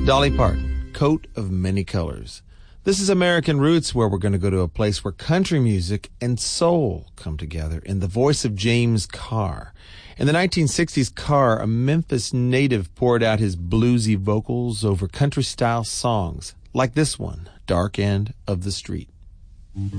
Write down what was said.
Dolly Parton, Coat of Many Colors. This is American Roots, where we're going to go to a place where country music and soul come together in the voice of James Carr. In the 1960s, Carr, a Memphis native, poured out his bluesy vocals over country-style songs, like this one, Dark End of the Street.